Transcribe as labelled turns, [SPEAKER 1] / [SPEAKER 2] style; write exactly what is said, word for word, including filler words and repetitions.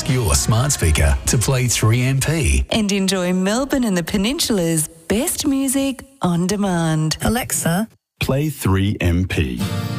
[SPEAKER 1] ask your smart speaker to play three M P.
[SPEAKER 2] And enjoy Melbourne and the Peninsula's best music on demand.
[SPEAKER 3] Alexa,
[SPEAKER 4] play three M P.